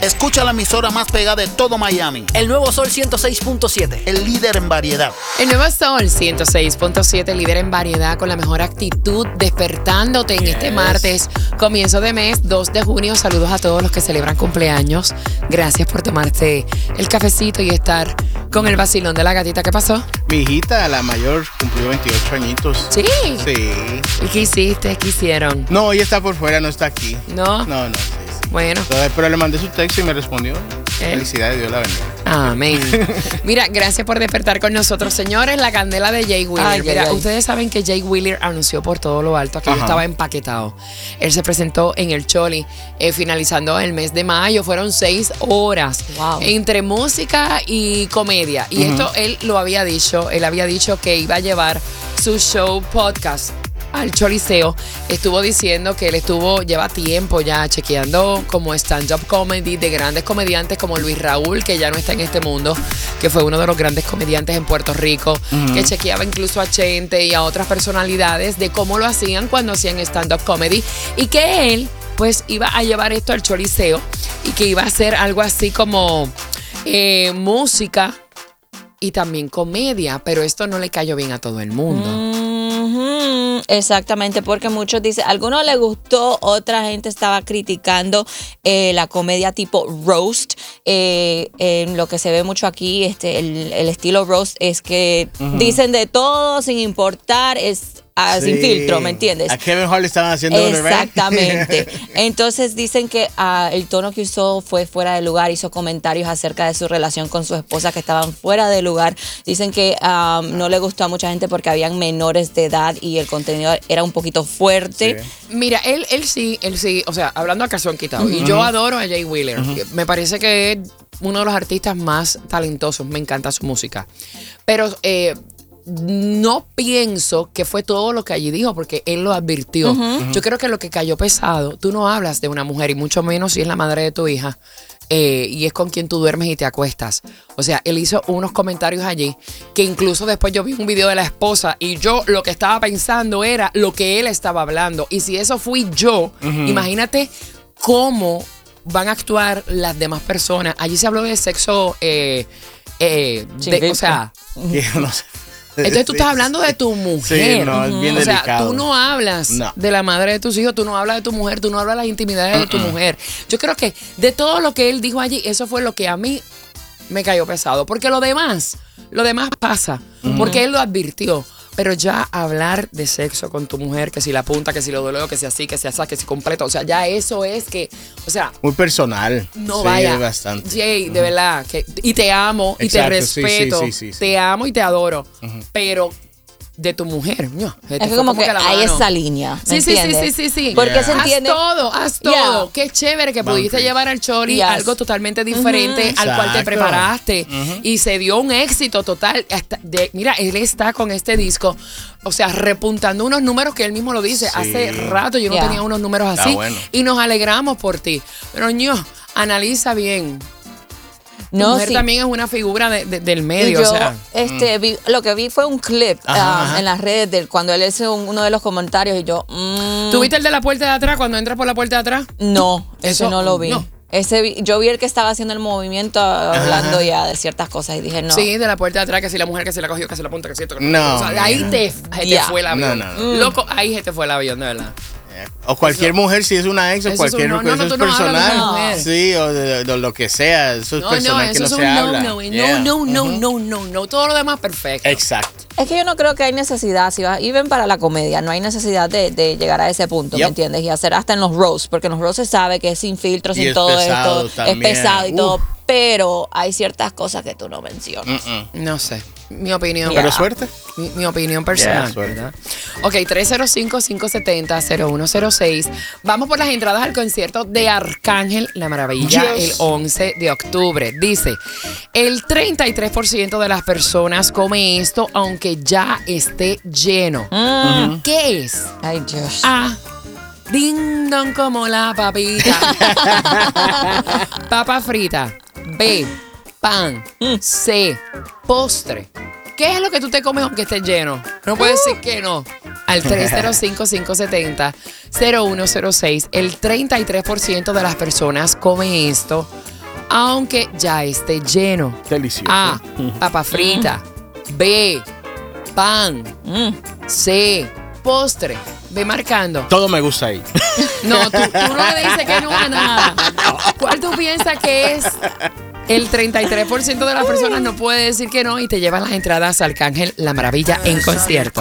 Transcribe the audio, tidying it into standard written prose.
Escucha la emisora más pegada de todo Miami. El Nuevo Sol 106.7. El líder en variedad. El Nuevo Sol 106.7, líder en variedad con la mejor actitud, despertándote en este martes, comienzo de mes, 2 de junio. Saludos a todos los que celebran cumpleaños. Gracias por tomarte el cafecito y estar con el vacilón de la gatita. ¿Qué pasó? Mi hijita, la mayor, cumplió 28 añitos. ¿Sí? Sí. ¿Y qué hiciste? ¿Qué hicieron? No, ella está por fuera, no está aquí. ¿No? No, sí. Bueno. Pero le mandé su texto y me respondió. Felicidades, Dios la bendiga. Amén. Mira, gracias por despertar con nosotros, señores. La candela de Jay Wheeler. Mira, ustedes saben que Jay Wheeler anunció por todo lo alto que estaba empaquetado. Él se presentó en el Choli, finalizando el mes de mayo. Fueron 6 horas entre música y comedia. Y esto él lo había dicho. Él había dicho que iba a llevar su show podcast al Choliseo. Estuvo diciendo que él lleva tiempo ya chequeando como stand-up comedy de grandes comediantes como Luis Raúl, que ya no está en este mundo, que fue uno de los grandes comediantes en Puerto Rico, que chequeaba incluso a Chente y a otras personalidades de cómo lo hacían cuando hacían stand-up comedy, y que él pues iba a llevar esto al Choliseo y que iba a hacer algo así como música y también comedia, pero esto no le cayó bien a todo el mundo. Exactamente, porque muchos dicen, a algunos les gustó, otra gente estaba criticando la comedia tipo roast. Lo que se ve mucho aquí, el estilo roast es que dicen de todo sin importar, sin filtro, ¿me entiendes? A Kevin Hart le estaban haciendo exactamente. Entonces dicen que el tono que usó fue fuera de lugar, hizo comentarios acerca de su relación con su esposa que estaban fuera de lugar. Dicen que no le gustó a mucha gente porque habían menores de edad y el contenido era un poquito fuerte. Sí. Mira, él sí, o sea, hablando a calzón quitado, y yo adoro a Jay Wheeler. Me parece que es uno de los artistas más talentosos, me encanta su música. Pero no pienso que fue todo lo que allí dijo, porque él lo advirtió. Yo creo que lo que cayó pesado, tú no hablas de una mujer, y mucho menos si es la madre de tu hija, y es con quien tú duermes y te acuestas. O sea, él hizo unos comentarios allí que incluso después yo vi un video de la esposa y yo lo que estaba pensando era lo que él estaba hablando. Y si eso fui yo, imagínate cómo van a actuar las demás personas. Allí se habló de sexo, o sea, yo no sé. Entonces tú estás hablando de tu mujer. Sí, no, es bien delicado. O sea, tú no hablas de la madre de tus hijos, tú no hablas de tu mujer, tú no hablas de las intimidades de tu mujer. Yo creo que de todo lo que él dijo allí, eso fue lo que a mí me cayó pesado. Porque lo demás pasa, porque él lo advirtió. Pero ya hablar de sexo con tu mujer, que si la punta, que si lo doleo, que si así, que si así, que si completo, o sea, ya eso es que, o sea, muy personal. No vaya. Bastante. Jay, de verdad, y te amo, y te respeto, sí. te amo y te adoro, pero de tu mujer, es que como que hay esa línea, ¿me entiendes? Sí. Porque se entiende. Haz todo. Qué chévere que pudiste llevar al Choli algo totalmente diferente al cual te preparaste. Y se dio un éxito total. Mira, él está con este disco, o sea, repuntando unos números que él mismo lo dice. Hace rato yo no tenía unos números así. Bueno. Y nos alegramos por ti. Pero, analiza bien. No, mujer también es una figura del medio. Yo, o sea. Lo que vi fue un clip en las redes cuando él hizo uno de los comentarios y yo. ¿Tuviste el de la puerta de atrás cuando entras por la puerta de atrás? No, eso no lo vi. No. Yo vi el que estaba haciendo el movimiento hablando ya de ciertas cosas y dije no. Sí, de la puerta de atrás, que si la mujer que se la cogió, que se la punta, que cierto. No. O sea, ahí te fue el avión. No. Loco, ahí se te fue el avión, de verdad. O cualquier mujer, si es una ex o cualquier mujer, eso es personal. Sí, o de lo que sea, eso es personal que no se habla. No, todo lo demás perfecto. Exacto. Es que yo no creo que hay necesidad, y ven para la comedia, no hay necesidad de llegar a ese punto, ¿me entiendes? Y hacer hasta en los roasts, porque en los roasts se sabe que es sin filtros, sin todo esto, también. Es pesado y todo, pero hay ciertas cosas que tú no mencionas. No sé. Mi opinión. Pero suerte. Mi opinión personal. ¿Verdad? Ok, 305-570-0106. Vamos por las entradas al concierto de Arcángel La Maravilla el 11 de octubre. Dice, el 33% de las personas come esto aunque ya esté lleno. ¿Qué es? Ay, Dios. A, ding dong como la papita. Papa frita. B, pan. C, postre. ¿Qué es lo que tú te comes aunque estés lleno? No puedes decir que no. Al 305-570-0106. El 33% de las personas come esto aunque ya esté lleno. Delicioso. A, papa frita. B, pan. C, postre. Ve marcando. Todo me gusta ahí. No, tú no le dices que no a nada. ¿Cuál tú piensas que es? El 33% de las personas no puede decir que no y te llevan las entradas a Arcángel La Maravilla en concierto.